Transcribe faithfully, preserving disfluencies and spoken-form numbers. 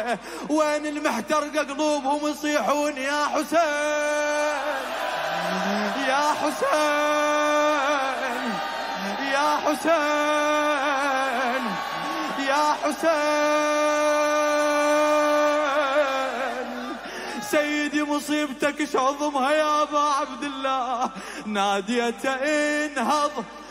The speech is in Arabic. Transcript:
وين المحترقة قلوبهم يصيحون يا حسين يا حسين يا حسين يا حسين. سيدي مصيبتك شعظمها يا ابا عبد الله، ناديت انهض